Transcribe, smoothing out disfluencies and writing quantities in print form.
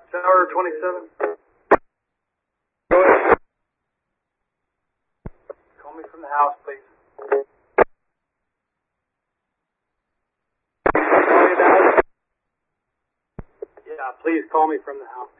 Tower 27. Go ahead. Call me from the house, please. Yeah, please call me from the house.